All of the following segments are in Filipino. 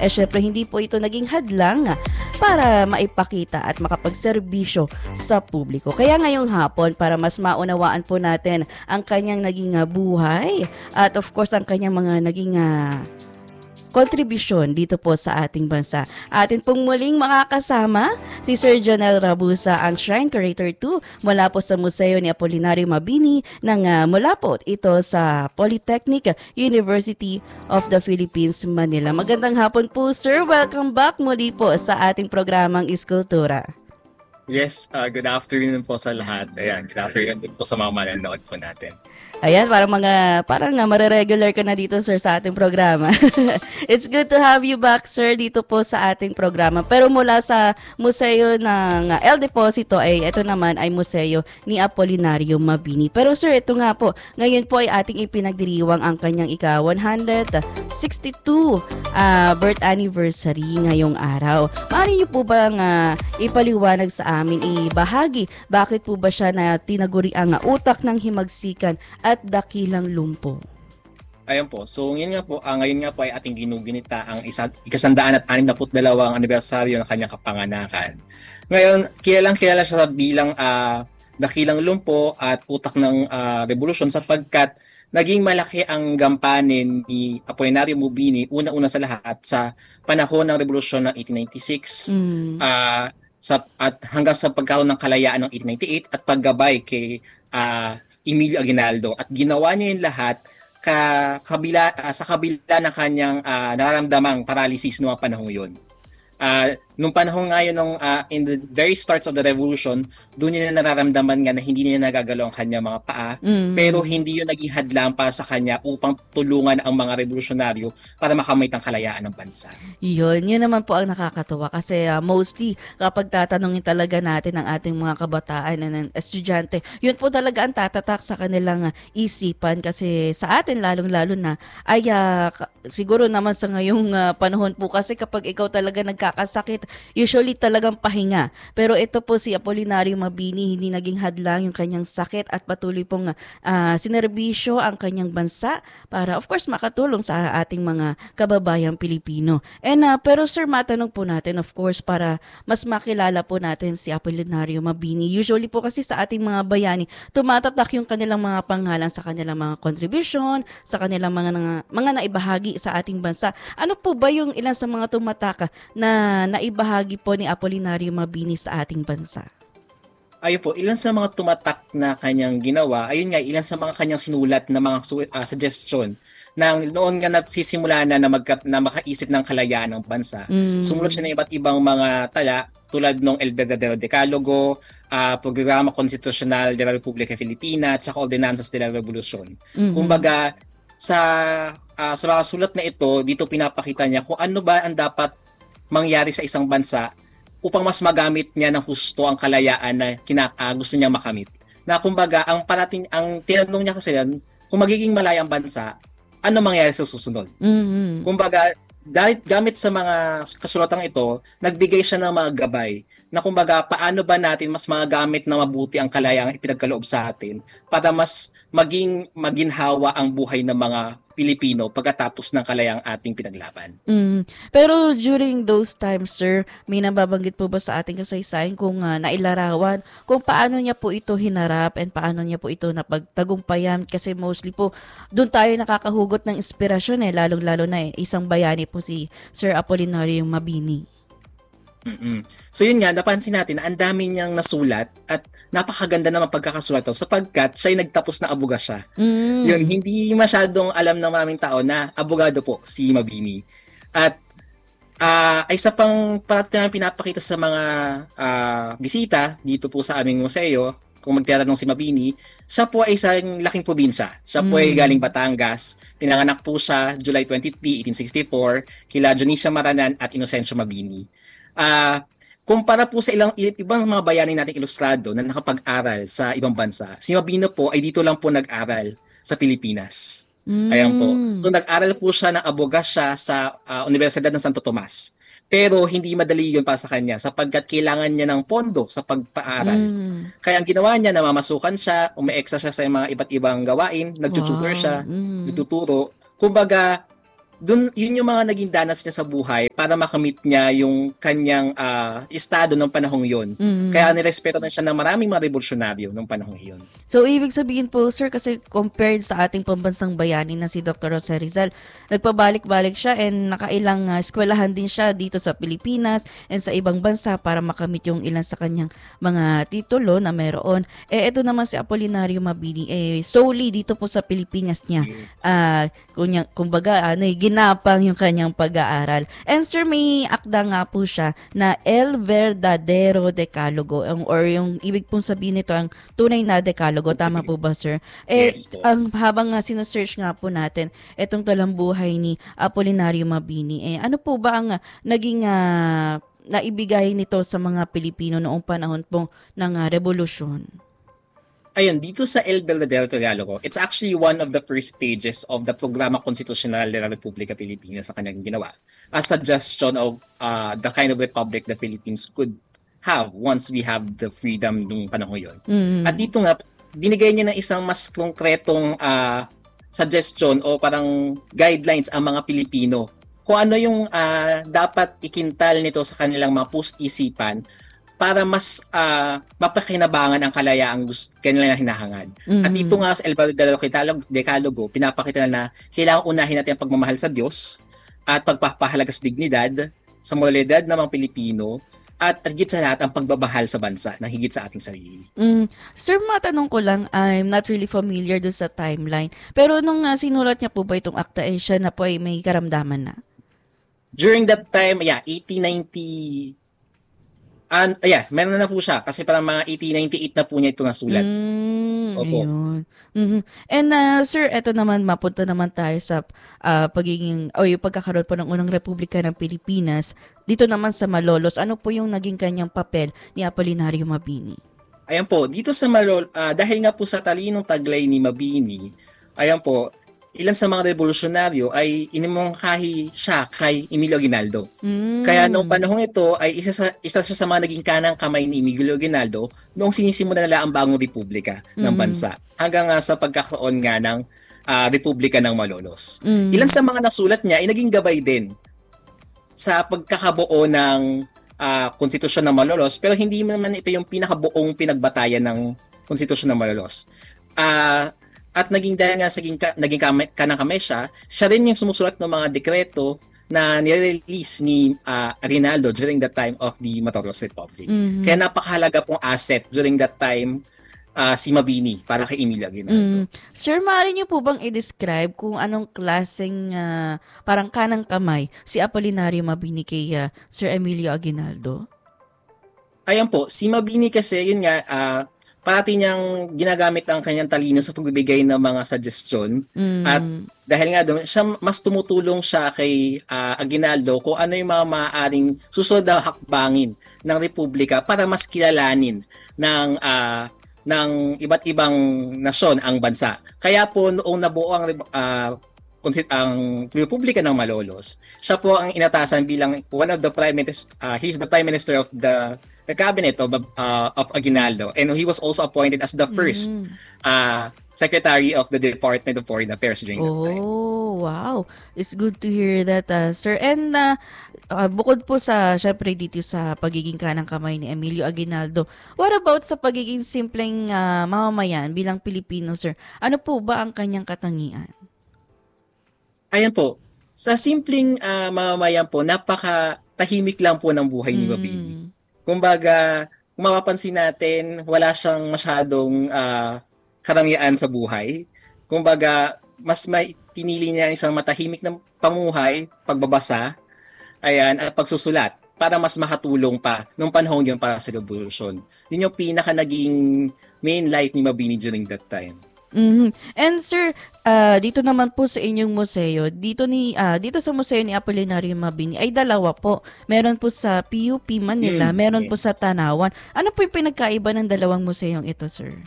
syempre hindi po ito naging hadlang para maipakita at makapagserbisyo sa publiko. Kaya ngayong hapon, para mas maunawaan po natin ang kanyang naging buhay at of course ang kanyang mga naging kontribusyon dito po sa ating bansa. Atin pong muling makakasama si Sir Jonel Rabusa, ang Shrine Curator 2 mula po sa Museo ni Apolinario Mabini mula po ito sa Polytechnic University of the Philippines, Manila. Magandang hapon po, Sir. Welcome back muli po sa ating programang Iskultura. Yes, good afternoon po sa lahat. Ayan, good afternoon din po sa mga manonood po natin. Ayan, parang mariregular ka na dito, sir, sa ating programa. It's good to have you back, sir, dito po sa ating programa. Pero mula sa museo ng El Deposito, ito naman ay museo ni Apolinario Mabini. Pero sir, ito nga po, ngayon po ay ating ipinagdiriwang ang kanyang ika-162 birth anniversary ngayong araw. Maaari niyo po bang ipaliwanag sa amin, ibahagi, bakit po ba siya na tinaguri ang utak ng himagsikan at dakilang lumpo? Ayan po. So ngayon nga po ay ating ginugunita ang ika-162 anibersaryo ng kanyang kapanganakan. Ngayon, kilala siya bilang dakilang lumpo at utak ng revolusyon sapagkat naging malaki ang gampanin ni Apolinario Mabini una-una sa lahat sa panahon ng revolusyon ng 1896 at hanggang sa pagkaroon ng kalayaan ng 1898 at paggabay kay Emilio Aguinaldo, at ginawa niya yung lahat sa kabila ng kanyang nararamdamang paralysis noong panahon yun. Nung panahon ngayon, in the very starts of the revolution, doon niya nararamdaman nga na hindi niya nagagalaw ang kanyang mga paa, pero hindi yun naging hadlang para sa kanya upang tulungan ang mga revolusyonaryo para makamit ang kalayaan ng bansa. Yun naman po ang nakakatuwa kasi mostly kapag tatanungin talaga natin ang ating mga kabataan at estudyante, yun po talaga ang tatatak sa kanilang isipan kasi sa atin lalong-lalo na ay siguro naman sa ngayong panahon po kasi kapag ikaw talaga nagkakasakit, usually talagang pahinga. Pero ito po si Apolinario Mabini, hindi naging hadlang yung kanyang sakit at patuloy pong sinerbisyo ang kanyang bansa para of course makatulong sa ating mga kababayang Pilipino. Pero sir, matanong po natin of course para mas makilala po natin si Apolinario Mabini. Usually po kasi sa ating mga bayani, tumatatak yung kanilang mga pangalan sa kanilang mga contribution, sa kanilang mga naibahagi sa ating bansa. Ano po ba yung ilan sa mga tumataka na naibahagi po ni Apolinario Mabini sa ating bansa? Ayun po, ilan sa mga tumatak na kanyang ginawa, ayun nga, ilan sa mga kanyang sinulat na mga suggestion na noon nga nagsisimula na makaisip ng kalayaan ng bansa. Sumulat siya ng iba't ibang mga tala tulad ng El Verdadero Decalogo, Programa Konstitusyonal de la República Filipina, at saka Ordenanzas de la Revolución. Kumbaga, sa mga sulat na ito, dito pinapakita niya kung ano ba ang dapat mangyari sa isang bansa upang mas magamit niya ng husto ang kalayaan na gusto niya makamit. Na kumbaga, ang tinanong niya kasi yan, kung magiging malaya ang bansa, ano mangyari sa susunod? Kumbaga, dahil gamit sa mga kasulatang ito, nagbigay siya ng mga gabay na kumbaga, paano ba natin mas magagamit na mabuti ang kalayaang ipinagkaloob sa atin para mas maging maginhawa ang buhay ng mga Pilipino pagkatapos ng kalayaang ating pinaglaban. Pero during those times, sir, may nababanggit po ba sa ating kasaysayan kung nailarawan kung paano niya po ito hinarap and paano niya po ito napagtagumpayan? Kasi mostly po, doon tayo nakakahugot ng inspirasyon lalong-lalo na isang bayani po si Sir Apolinario Mabini. So yun nga, napansin natin na ang dami niyang nasulat at napakaganda naman pagkakasulat sapagkat siya'y nagtapos na abogado siya. Yun, hindi masyadong alam ng maraming tao na abogado po si Mabini. At ay isa pang pinapakita sa mga bisita dito po sa aming museo, kung magtatanong si Mabini, siya po ay isang laking probinsya. Siya po ay galing Batangas. Pinanganak po siya July 23, 1864 kila Dionisio Maranan at Inocencio Mabini. Kumpara po sa ibang mga bayani nating ilustrado na nakapag-aral sa ibang bansa, si Mabini po ay dito lang po nag-aral sa Pilipinas. Ayan po. So nag-aral po siya ng abogasya sa Universidad ng Santo Tomas. Pero hindi madali yun para sa kanya sapagkat kailangan niya ng pondo sa pagpaaral. Kaya ang ginawa niya, namamasukan siya, umi-extra siya sa mga iba't ibang gawain, nagtututor siya, nagtuturo. Kumbaga, yun yung mga naging danas niya sa buhay para makamit niya yung kanyang estado ng panahong yun. Kaya nirespeto na siya ng maraming mga revolusyonaryo ng panahong iyon. So, ibig sabihin po, sir, kasi compared sa ating pambansang bayani na si Dr. Jose Rizal, nagpabalik-balik siya and nakailang eskwelahan din siya dito sa Pilipinas and sa ibang bansa para makamit yung ilan sa kanyang mga titulo na meron. Ito naman si Apolinario Mabini, solely dito po sa Pilipinas niya. Kumbaga, ginapang yung kanyang pag-aaral. And sir, may akda nga po siya na El Verdadero Decalogo, or yung ibig pong sabihin nito, ang tunay na Decalogo. Tama po ba, sir? Yes po. Habang sinesearch nga po natin itong talambuhay ni Apolinario Mabini, ano po ba ang naging naibigay nito sa mga Pilipino noong panahon po ng revolusyon? Ayun, dito sa El Verdadero Decalogo, it's actually one of the first pages of the Programa Konstitusyonal de la República Filipina sa kanyang ginawa. A suggestion of the kind of republic the Philippines could have once we have the freedom nung panahon yun. At dito nga, binigay niya ng isang mas konkretong suggestion o parang guidelines ang mga Pilipino kung ano yung dapat ikintal nito sa kanilang mga post-isipan para mas mapakinabangan ang kalayaang kanilang hinahangad. At dito nga sa El Verdadero Decalogo, pinapakita na kailangan unahin natin ang pagmamahal sa Diyos at pagpapahalaga sa dignidad, sa moralidad ng mga Pilipino, at higit sa lahat ang pagbabahal sa bansa na higit sa ating sarili. Sir, matanong ko lang, I'm not really familiar doon sa timeline. Pero nung sinulat niya po ba itong akta, siya na po ay may karamdaman na? During that time, 1890, meron na po siya kasi parang mga 1898 na po niya ito nasulat. Opo. Ayun. And sir, eto naman, mapunta naman tayo sa yung pagkakaroon po ng unang Republika ng Pilipinas. Dito naman sa Malolos, ano po yung naging kanyang papel ni Apolinario Mabini? Ayan po, dito sa Malolos, dahil nga po sa talinong taglay ni Mabini, ayan po, ilan sa mga revolusyonaryo ay inimungkahi siya kay Emilio Aguinaldo. Kaya noong panahon ito ay isa siya sa mga naging kanang kamay ni Emilio Aguinaldo noong sinisimula nila ang bagong republika ng bansa. Hanggang sa pagkakaroon nga ng Republika ng Malolos. Ilan sa mga nasulat niya ay naging gabay din sa pagkakabuo ng konstitusyon ng Malolos, pero hindi naman ito yung pinakabuong pinagbatayan ng konstitusyon ng Malolos. At naging dahil nga naging kanang kamay siya rin yung sumusulat ng mga dekreto na nire-release ni Aguinaldo during that time of the Malolos Republic. Kaya napakahalaga pong asset during that time si Mabini para kay Emilio Aguinaldo. Sir, maaari niyo po bang i-describe kung anong klaseng parang kanang kamay si Apolinario Mabini kay Sir Emilio Aguinaldo? Ayan po, si Mabini kasi yun nga parati niyang ginagamit ang kanyang talino sa pagbibigay ng mga suggestion. At dahil nga doon, mas tumutulong siya kay Aguinaldo kung ano yung mga maaaring susunod na hakbangin ng Republika para mas kilalanin ng iba't ibang nasyon ang bansa. Kaya po noong nabuo ang Republika ng Malolos, siya po ang inatasan bilang one of the prime minister, he's the prime minister of the cabinet of Aguinaldo, and he was also appointed as the first secretary of the Department of Foreign Affairs during that time. Oh, wow. It's good to hear that, sir. And bukod po sa, syempre dito sa pagiging kanang kamay ni Emilio Aguinaldo, what about sa pagiging simpleng mamamayan bilang Pilipino, sir? Ano po ba ang kanyang katangian? Ayan po. Sa simpleng mamamayan po, napaka-tahimik lang po ng buhay ni Mabini. Kumbaga, kung mapapansin natin, wala siyang masyadong karangyaan sa buhay. Kumbaga, mas may pinili niya isang matahimik na pamumuhay, pagbabasa, at pagsusulat para mas makatulong pa nung panahon yun para sa revolusyon. Yun yung pinaka naging main life ni Mabini during that time. And sir, dito naman po sa inyong museo, dito sa museo ni Apolinario Mabini ay dalawa po. Meron po sa PUP Manila, meron po sa Tanawan. Ano po yung pinagkaiba ng dalawang museong ito, sir?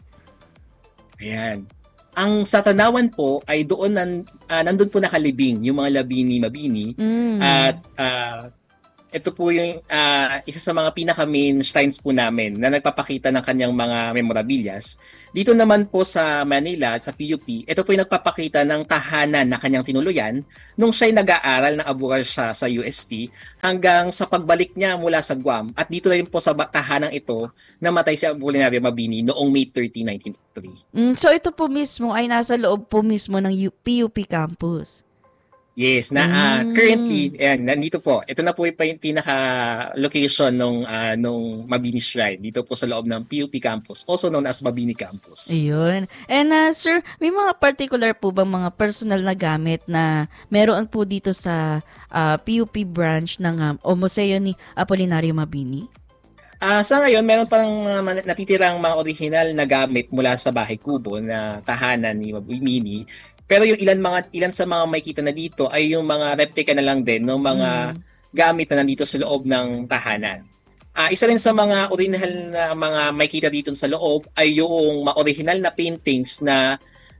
Ayan. Ang sa Tanawan po ay doon nandun po nakalibing yung mga labi ni Mabini at ito po yung isa sa mga pinaka-main shrines po namin na nagpapakita ng kanyang mga memorabilias. Dito naman po sa Manila, sa PUP, ito po yung nagpapakita ng tahanan na kanyang tinuluyan nung siya'y nag-aaral, naabural siya sa UST hanggang sa pagbalik niya mula sa Guam. At dito rin po sa tahanang ito, namatay si Apolinario Mabini noong May 30, 1903. So ito po mismo ay nasa loob po mismo ng PUP campus. Yes, currently, ayan, nandito po. Ito na po yung pinaka-location nung Mabini Shrine. Dito po sa loob ng PUP campus, also known as Mabini Campus. Ayun. And sir, may mga particular po bang mga personal na gamit na meron po dito sa PUP branch ng o museo ni Apolinario Mabini? Sa ngayon, meron pang natitirang mga original na gamit mula sa Bahay Kubo na tahanan ni Mabini. Pero yung ilan sa mga makikita na dito ay yung mga replica na lang din ng mga gamit na nandito sa loob ng tahanan. Isa rin sa mga original na mga makikita dito sa loob ay yung mga original na paintings na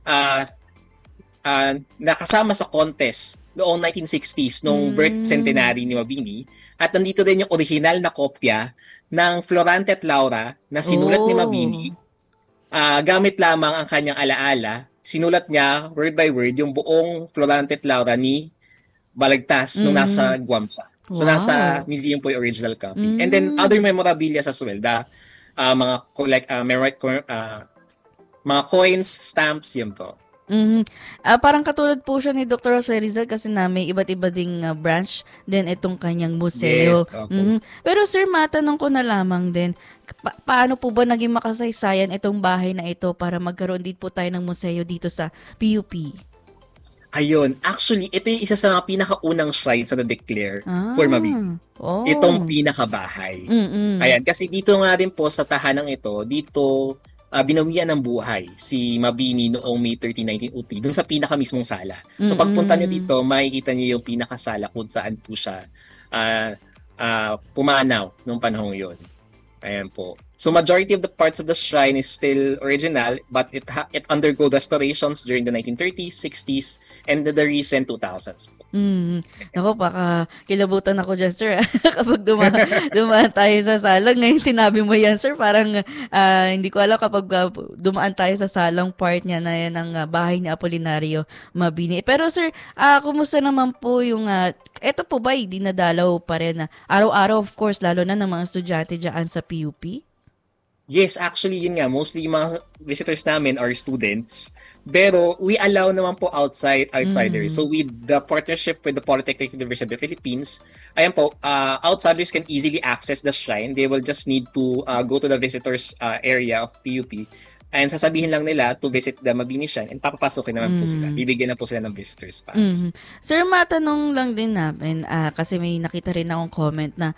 nakasama sa contest noong 1960s, noong birth centenary ni Mabini. At nandito din yung original na kopya ng Florante at Laura na sinulat ni Mabini. Gamit lamang ang kanyang alaala. Sinulat niya word by word yung buong Florante at Laura ni Balagtas nung nasa Guam siya. So nasa museum po yung original copy. And then other memorabilia as well, mga coins, stamps, yun po. Parang katulad po siya ni Dr. Jose Rizal kasi na may iba't iba ding branch din itong kanyang museo. Yes, okay. Pero sir, matanong ko na lamang din, paano po ba naging makasaysayan itong bahay na ito para magkaroon din po tayo ng museo dito sa PUP? Ayun, actually, ito yung isa sa mga pinakaunang shrine sa na-declare for Mabini. Itong pinakabahay. Ayan, kasi dito nga rin po sa tahanang ito, dito binawian ng buhay si Mabini noong May 30, 1903 dun sa pinakamismong sala. So pagpunta nyo dito, makikita nyo yung pinakasala kung saan po siya pumanaw nung panahong yun. Ayan po. So majority of the parts of the shrine is still original, but it undergo restorations during the 1930s, 60s, and the recent 2000s. Ako, baka kilabutan ako dyan, sir. Kapag dumaan tayo sa salang. Ngayon sinabi mo yan, sir. Parang hindi ko alam kapag dumaan tayo sa salang part niya na yan ng bahay ni Apolinario Mabini. Pero sir, kumusta naman po yung, eto po ba, dinadalaw pa rin araw-araw, of course, lalo na ng mga estudyante dyan sa PUP? Yes, actually, yun nga. Mostly yung mga visitors namin are students. Pero we allow naman po outsiders. So with the partnership with the Polytechnic University of the Philippines, ayan po, outsiders can easily access the shrine. They will just need to go to the visitors area of PUP. And sasabihin lang nila to visit the Mabini Shrine and papapasukin naman po sila. Bibigyan na po sila ng visitors pass. Sir, matanong lang din namin, kasi may nakita rin akong comment na,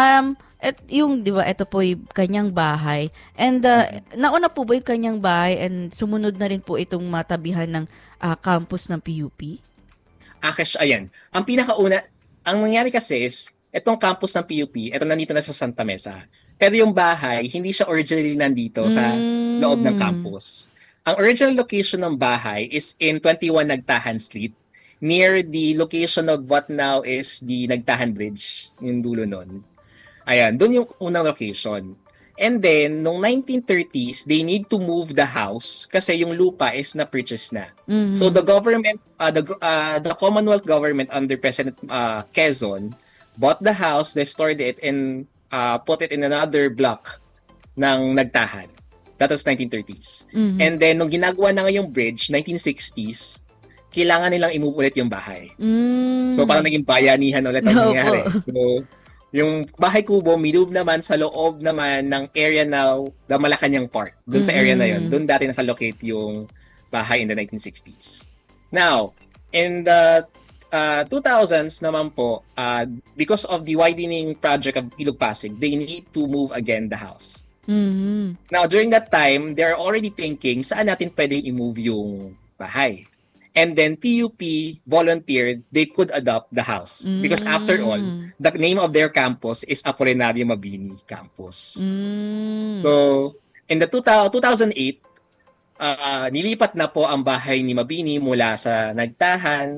yung, di ba, ito po yung kanyang bahay. And, nauna po ba yung kanyang bahay and sumunod na rin po itong matabihan ng campus ng PUP? Ayan. Ang nangyari kasi is, itong campus ng PUP, ito nandito na sa Santa Mesa. Pero yung bahay, hindi siya originally nandito sa loob ng campus. Ang original location ng bahay is in 21 Nagtahan Street, near the location of what now is the Nagtahan Bridge, yung dulo nun. Ayan, doon yung unang location. And then, noong 1930s, they need to move the house kasi yung lupa is na-purchase na. So the government, the Commonwealth government under President Quezon bought the house, restored it, and put it in another block ng Nagtahan. That was 1930s. And then, nung ginagawa na ngayong bridge, 1960s, kailangan nilang i-move ulit yung bahay. So, parang naging bayanihan ulit ang nangyari. So, yung Bahay Kubo, minove naman sa loob naman ng area now, the Malacanang Park. Doon sa area na yun. Doon dati nakalocate yung bahay in the 1960s. Now, in the 2000s naman po, because of the widening project of Ilog Pasig, they need to move again the house. Now, during that time, they're already thinking, saan natin pwedeng i-move yung bahay? And then PUP volunteered they could adopt the house. Because after all, the name of their campus is Apolinario Mabini Campus. So, in the 2008, nilipat na po ang bahay ni Mabini mula sa Nagtahan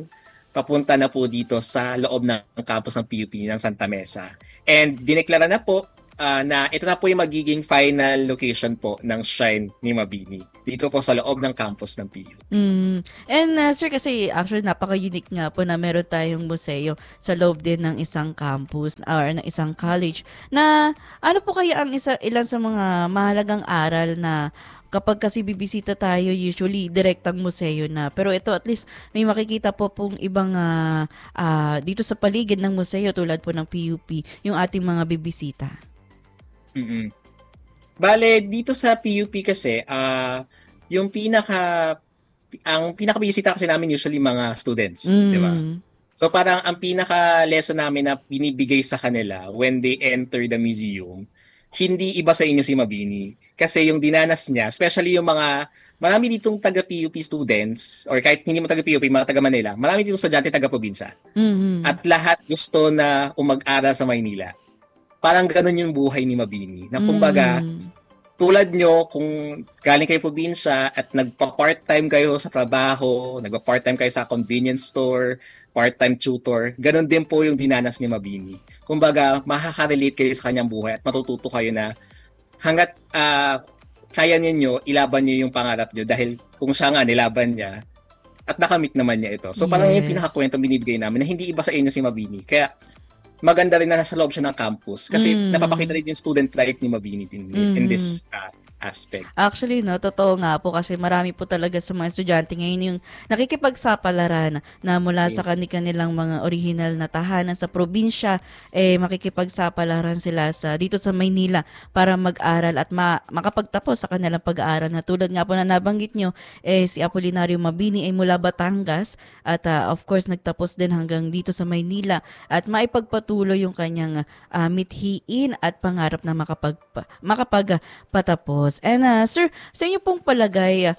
papunta na po dito sa loob ng campus ng PUP ng Santa Mesa. And dineklara na po na ito na po yung magiging final location po ng Shrine ni Mabini. Dito po sa loob ng campus ng PUP. And sir, kasi actually napaka-unique nga po na meron tayong museo sa loob din ng isang campus or ng isang college. Na ano po kaya ang ilan sa mga mahalagang aral na kapag kasi bibisita tayo, usually direktang museo na. Pero ito at least may makikita po pong ibang dito sa paligid ng museo tulad po ng PUP, yung ating mga bibisita. Mm-mm. Bale, dito sa PUP kasi, yung ang pinaka-bisita kasi namin usually mga students, di ba? So parang ang pinaka-lesson namin na binibigay sa kanila when they enter the museum, hindi iba sa inyo si Mabini. Kasi yung dinanas niya, especially yung marami ditong taga-PUP students, or kahit hindi mo taga-PUP, mga taga-Manila, marami ditong estudyante taga-probinsya. At lahat gusto na umag-aral sa Maynila. Parang ganun yung buhay ni Mabini. Na kumbaga, tulad nyo, kung galing kayo probinsya at nagpa-part-time kayo sa trabaho, nagpa-part-time kayo sa convenience store, part-time tutor, ganun din po yung dinanas ni Mabini. Kumbaga, makaka-relate kayo sa kanyang buhay at matututo kayo na hanggat kaya ninyo, ilaban nyo yung pangarap nyo dahil kung siya nga nilaban niya at nakamit naman niya ito. So parang yung pinakakwentong binibigay namin na hindi iba sa inyo si Mabini. Kaya maganda rin na nasa loob siya ng campus kasi napapakita rin yung student life ni Mabini in this aspect. Actually, no, totoo nga po kasi marami po talaga sa mga estudyante ngayon yung nakikipagsapalaran na mula sa kanilang mga original na tahanan sa probinsya, makikipagsapalaran sila dito sa Maynila para mag-aral at makapagtapos sa kanilang pag-aaral. Na tulad nga po na nabanggit nyo, si Apolinario Mabini ay mula Batangas at of course nagtapos din hanggang dito sa Maynila at maipagpatuloy yung kanyang mithiin at pangarap na makapagpatapos. And sir, sa inyo pong palagay,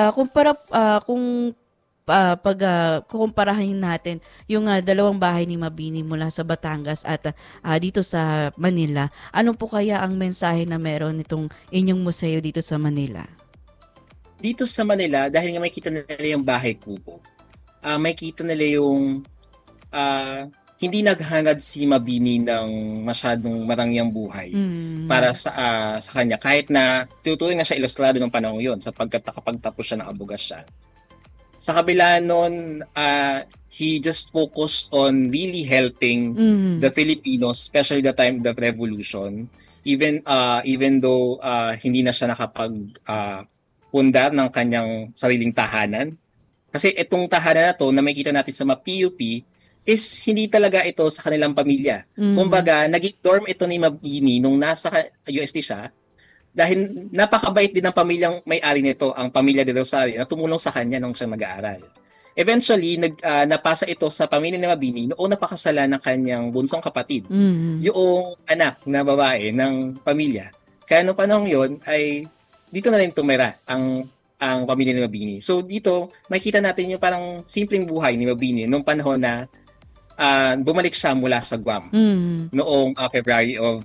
kukumparahin natin yung dalawang bahay ni Mabini mula sa Batangas at dito sa Manila, ano po kaya ang mensahe na meron nitong inyong museo dito sa Manila? Dito sa Manila, dahil nga makikita nila yung bahay kubo, makikita nila yung hindi naghangad si Mabini ng masyadong marangyang buhay para sa kanya. Kahit na tutuloy na siya ilustrado ng panahon yon sapagkat nakapagtapos siya ng abogasya. Sa kabila nun, he just focused on really helping the Filipinos, especially the time of the revolution. Even though hindi na siya nakapag-pundar ng kanyang sariling tahanan. Kasi itong tahanan na to na makikita natin sa mga PUP, is hindi talaga ito sa kanilang pamilya. Kumbaga, naging dorm ito ni Mabini nung nasa UST siya dahil napakabait din ng pamilyang may-ari nito, ang pamilya de Rosario, na tumulong sa kanya nung siya nag-aaral. Eventually, napasa ito sa pamilya ni Mabini noong napakasalan ng kanyang bunsong kapatid, yung anak na babae ng pamilya. Kaya noong panahon yon ay dito na rin tumira ang pamilya ni Mabini. So dito, makikita natin yung parang simpleng buhay ni Mabini noong panahon na bumalik siya mula sa Guam noong February of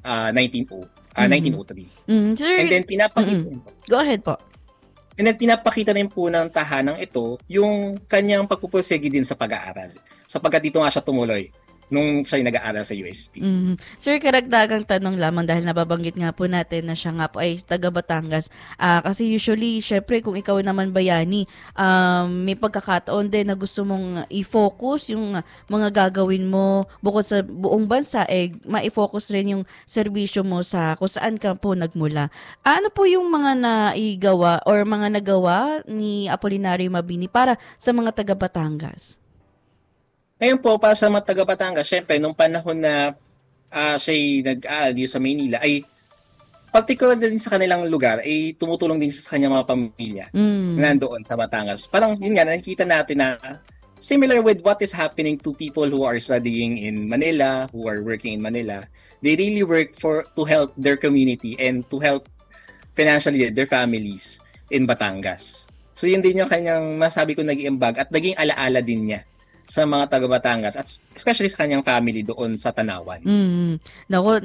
1903. Sir, And then pinapakita go ahead po. And then pinapakita rin po ng tahanang ito yung kanyang pagpupursige din sa pag-aaral. Sapagkat dito nga siya tumuloy nung siya nag-aaral sa UST. Sir, karagdagang tanong lamang dahil nababanggit nga po natin na siya nga po ay taga Batangas. Kasi usually, syempre, kung ikaw naman bayani, may pagkakataon din na gusto mong i-focus yung mga gagawin mo bukod sa buong bansa, ma-focus rin yung serbisyo mo sa kung saan ka po nagmula. Ano po yung mga naigawa or mga nagawa ni Apolinario Mabini para sa mga taga Batangas? Ngayon po, para sa mga taga Batangas, syempre, nung panahon na siya'y nag-aaral dito sa Maynila, ay particular din sa kanilang lugar, ay tumutulong din sa kanyang mga pamilya na nandoon sa Batangas. Parang yun nga, nakikita natin na similar with what is happening to people who are studying in Manila, who are working in Manila. They really work to help their community and to help financially their families in Batangas. So yun din yung kanyang masabi ko nag-iimbag at naging alaala din niya sa mga taga Batangas at especially sa kanyang family doon sa Tanawan. Naku,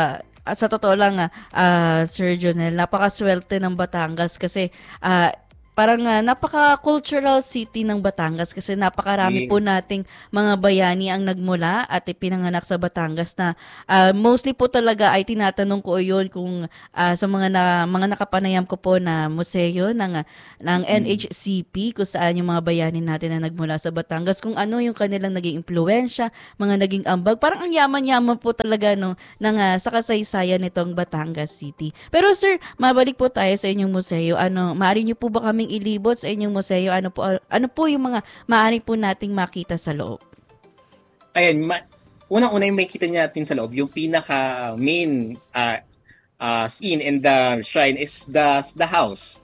sa totoo lang, Sir Jonel, napakaswerte ng Batangas kasi parang napaka-cultural city ng Batangas kasi napakarami po nating mga bayani ang nagmula at ipinanganak sa Batangas na mostly po talaga ay tinatanong ko yun kung sa mga nakapanayam ko po na museo ng NHCP kung saan yung mga bayani natin na nagmula sa Batangas, kung ano yung kanilang naging impluensya, mga naging ambag. Parang ang yaman-yaman po talaga no, sa kasaysayan nitong Batangas City. Pero sir, mabalik po tayo sa inyong museo. Maaari niyo po ba kaming ilibot sa inyong museo? Ano po yung mga maaari po nating makita sa loob? Ayan, unang-una yung makikita natin sa loob, yung pinaka main scene in the shrine is the house.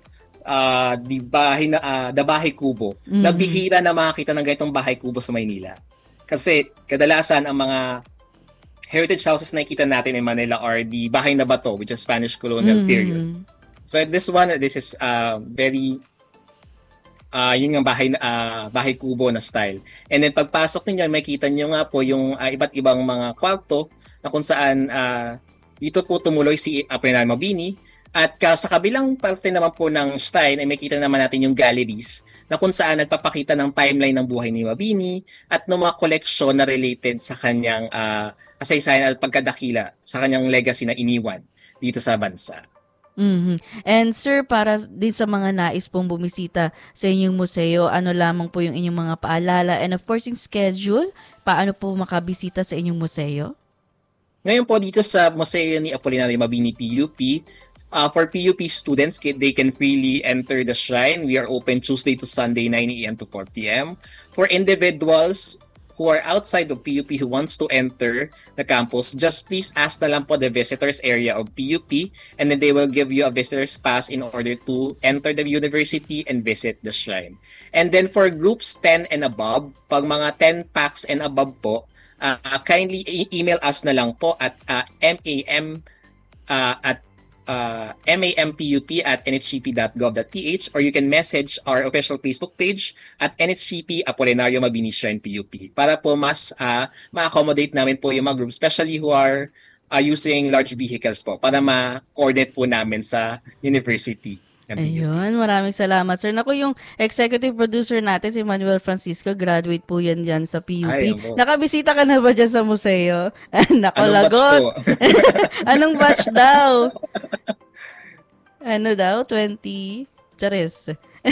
The bahay kubo. Nabihira na makakita ng ganitong bahay kubo sa Maynila. Kasi kadalasan ang mga heritage houses na nakikita natin in Manila are the bahay na bato, which is Spanish colonial period. So this is very yun yung bahay kubo na style. And then pagpasok niyo, makita niyo nga po yung iba't ibang mga kwarto na kung saan dito po tumuloy si Apolinario Mabini. At sa kabilang parte naman po ng shrine ay makita naman natin yung galleries na kung saan nagpapakita ng timeline ng buhay ni Mabini at ng mga koleksyon na related sa kanyang kasaysayan at pagkadakila sa kanyang legacy na iniwan dito sa bansa. And sir, para din sa mga nais pong bumisita sa inyong museo, ano lamang po yung inyong mga paalala and of course yung schedule, paano po makabisita sa inyong museo? Ngayon po dito sa Museo ni Apolinario Mabini PUP, for PUP students, they can freely enter the shrine. We are open Tuesday to Sunday, 9 a.m. to 4 p.m. For individuals who are outside of PUP who wants to enter the campus, just please ask na lang po the visitors area of PUP and then they will give you a visitor's pass in order to enter the university and visit the shrine. And then for groups 10 and above, pag mga 10 packs and above po, kindly email us na lang po at mampup@nhcp.gov.ph or you can message our official Facebook page at NHCP Apolinario Mabini Shrine PUP para po mas ma-accommodate namin po yung mga groups, especially who are using large vehicles po para ma-coordinate po namin sa university. Ayun, maraming salamat sir. Naku, yung executive producer natin si Manuel Francisco, graduate po yan dyan sa PUP. Nakabisita ka na ba dyan sa museo? Naku, lagot. Anong batch daw? Ano daw? 20? Charis.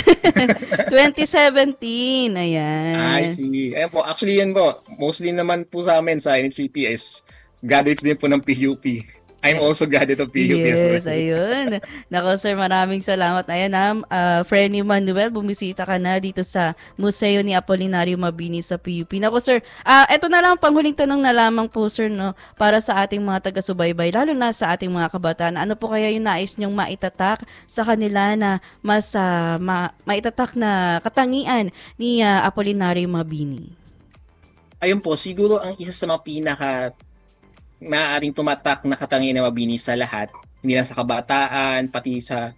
2017. Ayan. I see. Ayan po. Actually yan po. Mostly naman po sa amin sa NHCP is graduates din po ng PUP. I'm also graduate of PUP as well. Yes, ayun. Nako sir, maraming salamat. Ayan Frenny Manuel, bumisita ka na dito sa Museo ni Apolinario Mabini sa PUP. Nako sir, eto na lang, panghuling tanong na lamang po sir, no, para sa ating mga taga-subaybay, lalo na sa ating mga kabataan. Ano po kaya yung nais nyong maitatak sa kanila na mas maitatak na katangian ni Apolinario Mabini? Ayun po, siguro ang isa sa mga pinaka maaaring tumatak na katangian ni Mabini sa lahat, hindi lang sa kabataan, pati sa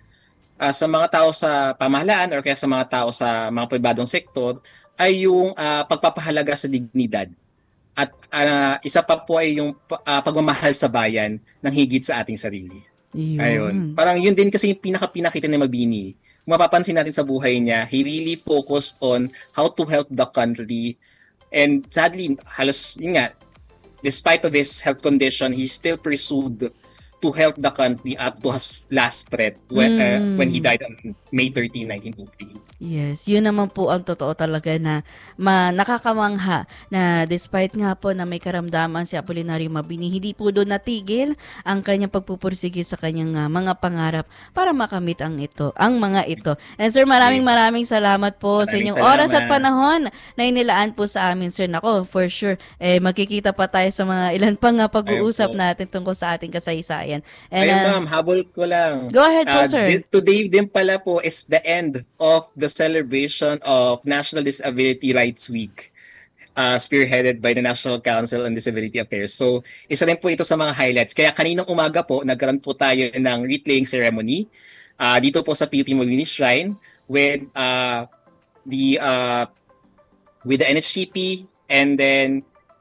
mga tao sa pamahalaan or kaya sa mga tao sa mga pribadong sektor, ay yung pagpapahalaga sa dignidad. At isa pa po ay yung pagmamahal sa bayan ng higit sa ating sarili. Ayun. Parang yun din kasi yung pinakita ni Mabini. Kung mapapansin natin sa buhay niya, he really focused on how to help the country. And sadly, halos yun nga, despite of his health condition, he still pursued to help the country up to his last breath when he died on May 13, 1950. Yes, yun naman po ang totoo talaga na nakakamangha na despite nga po na may karamdaman si Apolinario Mabini, hindi po doon natigil ang kanyang pagpupursige sa kanyang mga pangarap para makamit ang mga ito. And sir, maraming salamat po sa inyong oras at panahon na inilaan po sa amin, sir. Nako, for sure, magkikita pa tayo sa mga ilan pang pag-uusap natin tungkol sa ating kasaysayan. And, ma'am, habol ko lang. Go ahead po, sir. Today din pala po is the end of the celebration of National Disability Rights Week, spearheaded by the National Council on Disability Affairs. So, isa rin po ito sa mga highlights. Kaya kaninang umaga po, nagkaroon po tayo ng wreath-laying ceremony dito po sa PUP Mabini Shrine with the NHCP and then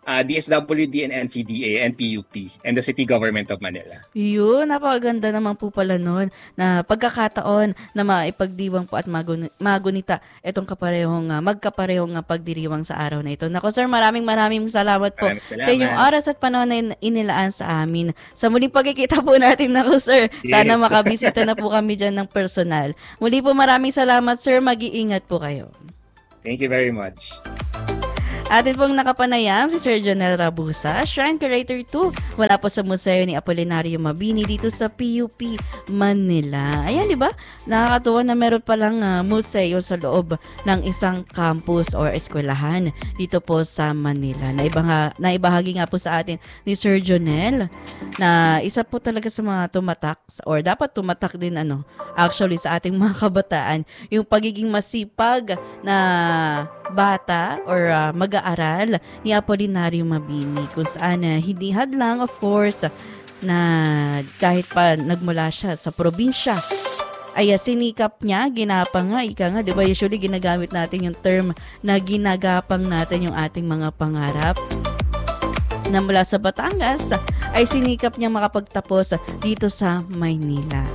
DSWD and NCDA and PUP and the City Government of Manila. Yun, napakaganda naman po pala nun na pagkakataon na maipagdiwang po at magunita itong magkaparehong pagdiriwang sa araw na ito. Nako sir, maraming salamat po sa inyong oras at panahon na inilaan sa amin. Sa muling pagkikita po natin, nako sir, sana makabisita na po kami dyan ng personal. Muli po maraming salamat sir, mag-iingat po kayo. Thank you very much. Atin pong nakapanayam si Sir Jonel Rabusa, Shrine Curator 2, wala po sa museo ni Apolinario Mabini dito sa PUP Manila. Ayan, di ba? Nakakatuwa na meron palang museo sa loob ng isang campus or eskwelahan dito po sa Manila. Naibahagi nga po sa atin ni Sir Jonel na isa po talaga sa mga tumatak or dapat tumatak din actually sa ating mga kabataan, yung pagiging masipag na bata or mag-aaral ni Apolinario Mabini, kung saan hindi hadlang of course na kahit pa nagmula siya sa probinsya ay sinikap niya, ginapang nga, di ba usually ginagamit natin yung term na ginagapang natin yung ating mga pangarap, na mula sa Batangas ay sinikap niya makapagtapos dito sa Maynila.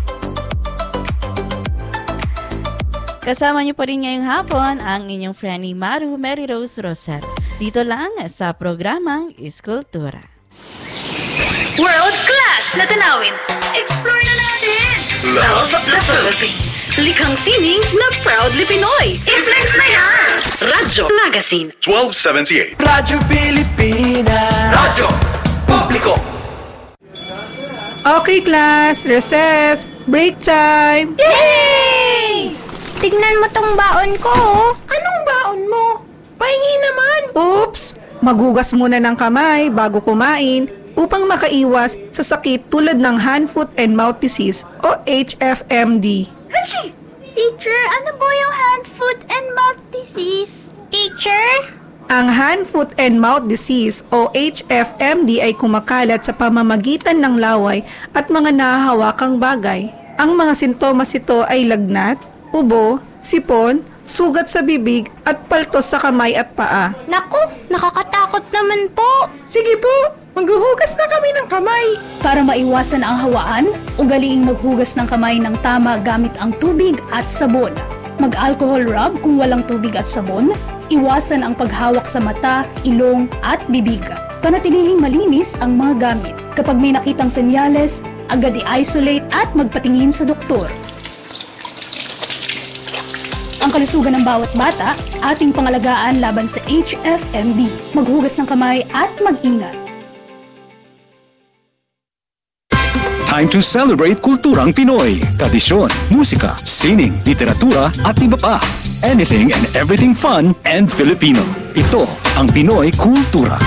Kasama niyo pa rin ngayong hapon ang inyong friendly Maru Mary Rose Roser. Dito lang sa programang Iskultura. World class na tanawin. Explore na natin. Love the Philippines. Likhang sining na proudly Pinoy. I-flex na yan. Radyo Magazine 1278. Radyo Pilipinas. Radyo Publiko. Okay class, recess, break time. Yay! Tignan mo tong baon ko. Anong baon mo? Pahingi naman. Oops! Maghugas muna ng kamay bago kumain upang makaiwas sa sakit tulad ng hand, foot, and mouth disease o HFMD. Hachi! Teacher, ano po yung hand, foot, and mouth disease? Teacher? Ang hand, foot, and mouth disease o HFMD ay kumakalat sa pamamagitan ng laway at mga nahahawakang bagay. Ang mga sintomas ito ay lagnat, ubo, sipon, sugat sa bibig at paltos sa kamay at paa. Naku, nakakatakot naman po. Sige po, maghuhugas na kami ng kamay. Para maiwasan ang hawaan, ugaliing maghugas ng kamay ng tama gamit ang tubig at sabon. Mag-alcohol rub kung walang tubig at sabon. Iwasan ang paghawak sa mata, ilong at bibig. Panatilihing malinis ang mga gamit. Kapag may nakitang senyales, agad i-isolate at magpatingin sa doktor. Ang kalusugan ng bawat bata, ating pangalagaan laban sa HFMD. Maghugas ng kamay at mag-ingat. Time to celebrate kulturang Pinoy. Tradisyon, musika, sining, literatura at iba pa. Anything and everything fun and Filipino. Ito ang Pinoy Kultura.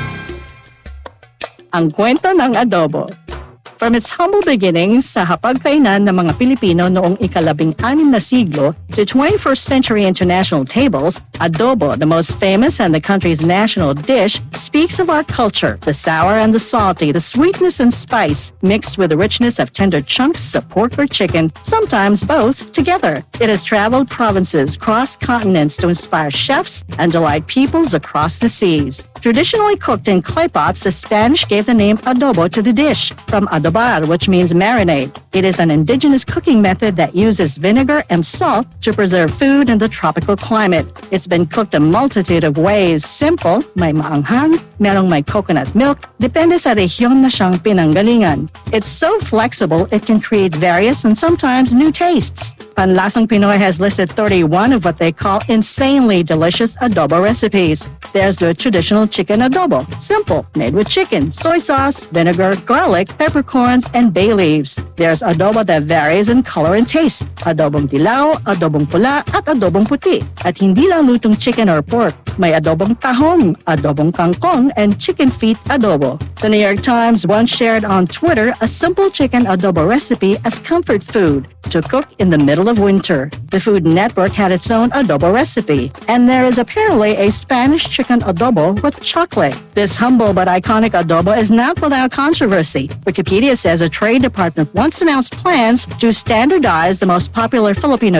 Ang kwento ng adobo. From its humble beginnings sa hapagkainan ng mga Pilipino noong ika-16 na siglo to 21st century international tables, adobo, the most famous and the country's national dish, speaks of our culture, the sour and the salty, the sweetness and spice, mixed with the richness of tender chunks of pork or chicken, sometimes both together. It has traveled provinces, crossed continents to inspire chefs and delight peoples across the seas. Traditionally cooked in clay pots, the Spanish gave the name adobo to the dish, from adobar, which means marinade. It is an indigenous cooking method that uses vinegar and salt to preserve food in the tropical climate. It's been cooked a multitude of ways. Simple, may maanghang, merong may coconut milk, depende sa rehiyon na siyang pinanggalingan. It's so flexible, it can create various and sometimes new tastes. Panlasang Pinoy has listed 31 of what they call insanely delicious adobo recipes. There's the traditional chicken adobo, simple, made with chicken, soy sauce, vinegar, garlic, peppercorns, and bay leaves. There's adobo that varies in color and taste. Adobong dilaw, adobong pula, at adobong puti. At hindi lang lutong chicken or pork. May adobong tahong, adobong kangkong, and chicken feet adobo. The New York Times once shared on Twitter a simple chicken adobo recipe as comfort food to cook in the middle of winter. The Food Network had its own adobo recipe, and there is apparently a Spanish chicken adobo with chocolate. This humble but iconic adobo is not without controversy. Wikipedia says a trade department once announced plans to standardize the most popular Filipino dishes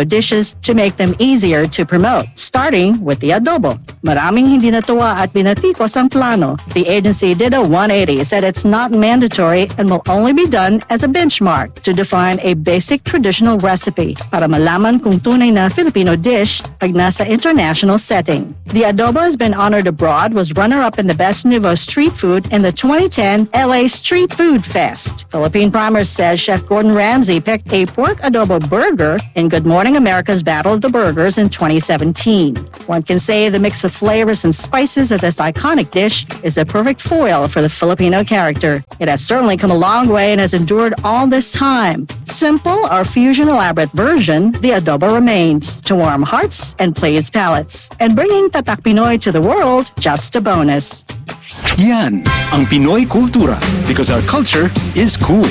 dishes to make them easier to promote, starting with the adobo. Maraming hindi natuwa at binatikos ang plano. The agency did a 180, said it's not mandatory and will only be done as a benchmark to define a basic traditional recipe para malaman kung tunay na Filipino dish pag nasa international setting. The adobo has been honored abroad, was runner-up in the Best Nouveau Street Food in the 2010 LA Street Food Fest. Philippine Primer says Chef Gordon Ramsay picked a pork adobo burger in Good Morning America's Battle of the Burgers in 2017. One can say the mix of flavors and spices of this iconic dish is a perfect foil for the Filipino character. It has certainly come a long way and has endured all this time. Simple or fusion elaborate version, the adobo remains to warm hearts and please palates. And bringing Tatak Pinoy to the world, just a bonus. Yan ang Pinoy Kultura because our culture is cool.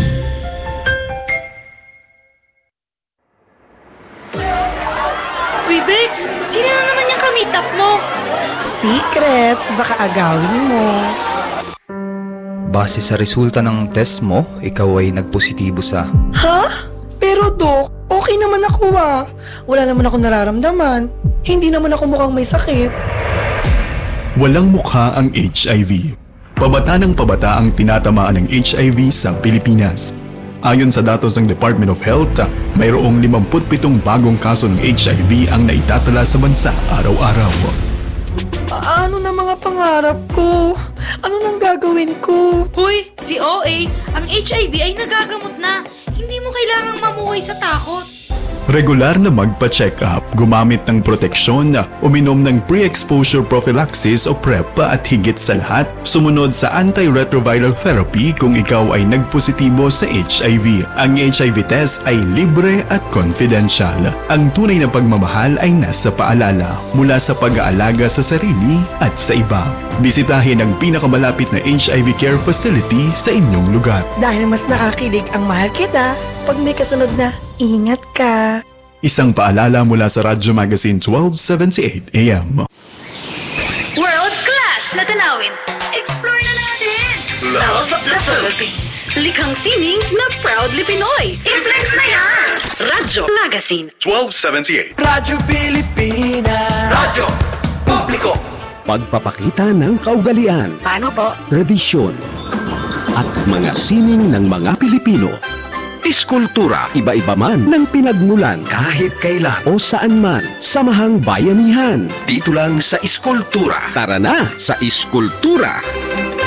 Uy, Bex! Sino na naman yung kamitap mo? Secret, baka agawin mo. Base sa resulta ng test mo, ikaw ay nagpositibo sa... Ha? Pero Dok, okay naman ako Wala naman ako nararamdaman. Hindi naman ako mukhang may sakit. Walang mukha ang HIV. Pabata ng pabata ang tinatamaan ng HIV sa Pilipinas. Ayon sa datos ng Department of Health, mayroong 57 bagong kaso ng HIV ang naitatala sa bansa araw-araw. Ano na mga pangarap ko? Ano nang gagawin ko? Hoy, si OA, ang HIV ay nagagamot na. Hindi mo kailangang mamuhay sa takot. Regular na magpa-check up, gumamit ng proteksyon, uminom ng pre-exposure prophylaxis o PrEP at higit sa lahat, sumunod sa antiretroviral therapy kung ikaw ay nagpositibo sa HIV. Ang HIV test ay libre at confidential. Ang tunay na pagmamahal ay nasa paalala mula sa pag-aalaga sa sarili at sa iba. Bisitahin ang pinakamalapit na HIV care facility sa inyong lugar. Dahil mas nakakilig ang mahal kita, pag may kasunod na, ingat ka. Isang paalala mula sa Radyo Magazine 1278 AM. World Class na tanawin. Explore na natin. Love the Philippines. Likhang sining na proudly Pinoy. I-flex na yan. Radyo Magazine 1278. Radyo Pilipinas. Radyo Publiko. Pagpapakita ng kaugalian, Paano po? tradisyon, at mga sining ng mga Pilipino. Iskultura, iba-iba man ng pinagmulan kahit kailan o saan man, samahang bayanihan. Dito lang sa Iskultura. Tara na sa Iskultura.